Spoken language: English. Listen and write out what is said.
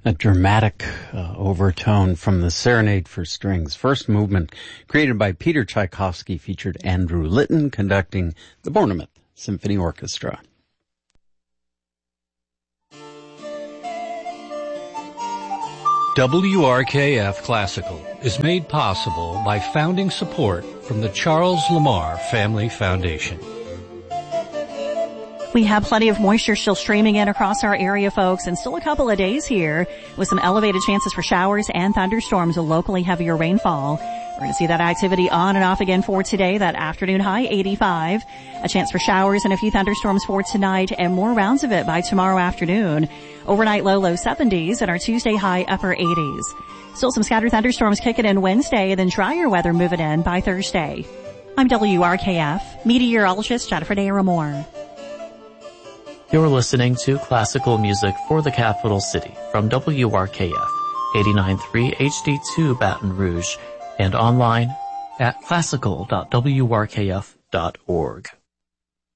A dramatic overtone from the Serenade for Strings. First movement, created by Peter Tchaikovsky, featured Andrew Litton conducting the Bournemouth Symphony Orchestra. WRKF Classical is made possible by founding support from the Charles Lamar Family Foundation. We have plenty of moisture still streaming in across our area, folks, and still a couple of days here with some elevated chances for showers and thunderstorms with locally heavier rainfall. We're going to see that activity on and off again for today. That afternoon high, 85. A chance for showers and a few thunderstorms for tonight and more rounds of it by tomorrow afternoon. Overnight low 70s and our Tuesday high upper 80s. Still some scattered thunderstorms kicking in Wednesday and then drier weather moving in by Thursday. I'm WRKF meteorologist Jennifer Daramore. You're listening to classical music for the capital city from WRKF 89.3 HD2 Baton Rouge and online at classical.wrkf.org.